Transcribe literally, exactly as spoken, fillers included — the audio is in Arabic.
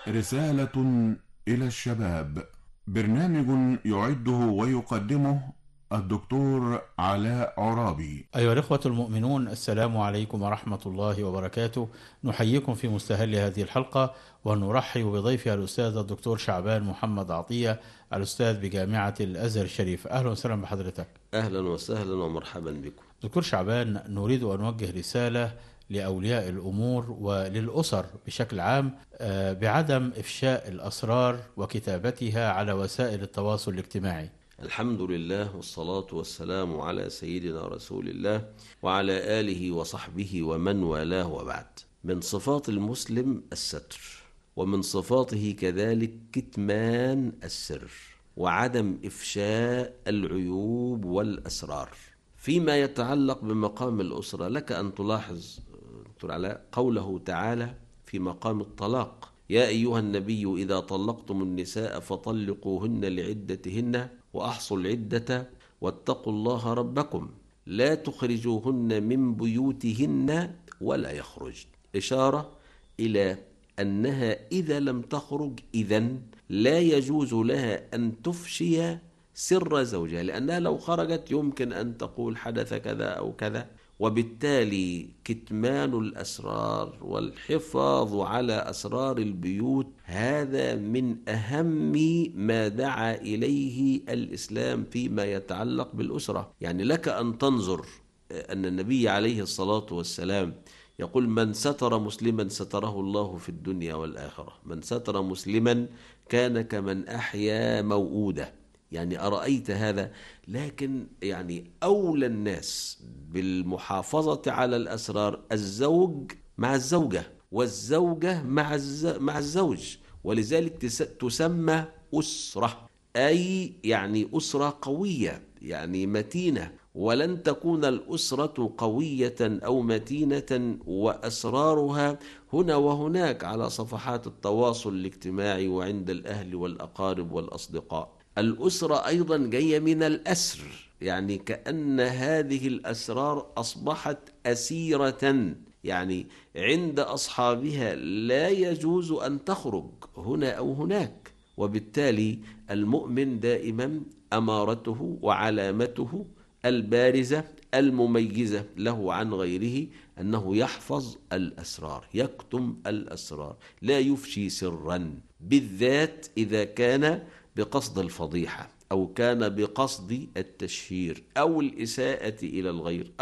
رسالة إلى الشباب، برنامج يعده ويقدمه الدكتور علاء عرابي. أيها الإخوة المؤمنون، السلام عليكم ورحمة الله وبركاته. نحييكم في مستهل هذه الحلقة، ونرحب بضيفها الأستاذ الدكتور شعبان محمد عطية، الأستاذ بجامعة الأزهر الشريف. أهلا وسهلا بحضرتك. أهلا وسهلا ومرحبا بكم. دكتور شعبان، نريد أن نوجه رسالة لأولياء الأمور وللأسر بشكل عام بعدم إفشاء الأسرار وكتابتها على وسائل التواصل الاجتماعي. الحمد لله والصلاة والسلام على سيدنا رسول الله وعلى آله وصحبه ومن والاه، وبعد. من صفات المسلم الستر، ومن صفاته كذلك كتمان السر وعدم إفشاء العيوب والأسرار. فيما يتعلق بمقام الأسرة، لك أن تلاحظ دكتور علاء قوله تعالى في مقام الطلاق: يا أيها النبي إذا طلقتم النساء فطلقوهن لعدتهن وأحصوا العدة واتقوا الله ربكم لا تخرجوهن من بيوتهن ولا يخرج. إشارة إلى أنها إذا لم تخرج إذن لا يجوز لها أن تفشي سر زوجها، لأنها لو خرجت يمكن أن تقول حدث كذا أو كذا، وبالتالي كتمان الأسرار والحفاظ على أسرار البيوت هذا من أهم ما دعا إليه الإسلام فيما يتعلق بالأسرة. يعني لك أن تنظر أن النبي عليه الصلاة والسلام يقول: من ستر مسلما ستره الله في الدنيا والآخرة، من ستر مسلما كان كمن أحيا موؤودة. يعني أرأيت هذا؟ لكن يعني أولى الناس بالمحافظة على الأسرار الزوج مع الزوجة، والزوجة مع الز... مع الزوج، ولذلك تس... تسمى أسرة، أي يعني أسرة قوية، يعني متينة. ولن تكون الأسرة قوية أو متينة وأسرارها هنا وهناك على صفحات التواصل الاجتماعي وعند الأهل والأقارب والأصدقاء. الأسرة أيضا جاية من الأسر، يعني كأن هذه الأسرار أصبحت أسيرة، يعني عند أصحابها لا يجوز أن تخرج هنا أو هناك. وبالتالي المؤمن دائما أمارته وعلامته البارزة المميزة له عن غيره أنه يحفظ الأسرار، يكتم الأسرار، لا يفشي سرا، بالذات إذا كان بقصد الفضيحة أو كان بقصد التشهير أو الإساءة إلى الغير